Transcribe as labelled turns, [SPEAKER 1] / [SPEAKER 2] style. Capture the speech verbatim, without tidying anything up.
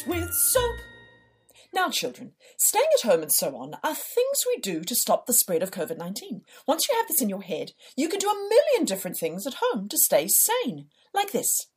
[SPEAKER 1] with soap. Now, children, staying at home and so on are things we do to stop the spread of COVID nineteen. Once you have this in your head, you can do a million different things at home to stay sane, like this.